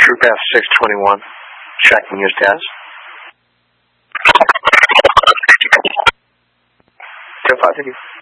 Troop F621, checking your status. 10-5, thank you.